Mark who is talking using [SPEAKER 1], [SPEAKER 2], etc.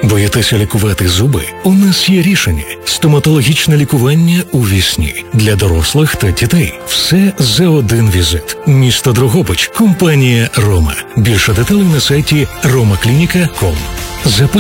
[SPEAKER 1] Боїтеся лікувати зуби? У нас є рішення. Стоматологічне лікування у вісні. Для дорослих та дітей. Все за один візит. Місто Дрогобич. Компанія «Рома». Більше деталей на сайті romaklinica.com.